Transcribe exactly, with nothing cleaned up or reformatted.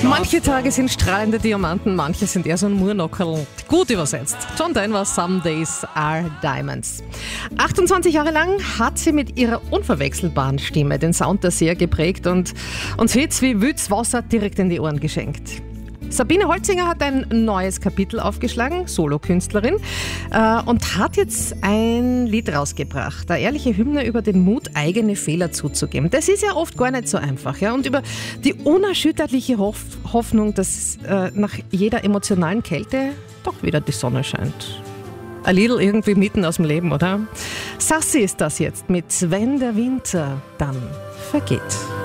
Manche Tage sind strahlende Diamanten, manche sind eher so ein Murnockerl. Gut übersetzt. John Denver, Some Days Are Diamonds. achtundzwanzig Jahre lang hat sie mit ihrer unverwechselbaren Stimme den Sound der Seher geprägt und uns Hits wie Wütz Wasser direkt in die Ohren geschenkt. Sabine Holzinger hat ein neues Kapitel aufgeschlagen, Solokünstlerin, äh, und hat jetzt ein Lied rausgebracht. Eine ehrliche Hymne über den Mut, eigene Fehler zuzugeben. Das ist ja oft gar nicht so einfach. Ja? Und über die unerschütterliche Hoff- Hoffnung, dass äh, nach jeder emotionalen Kälte doch wieder die Sonne scheint. Ein Liedl irgendwie mitten aus dem Leben, oder? Sassi ist das jetzt mit Wenn der Winter dann vergeht.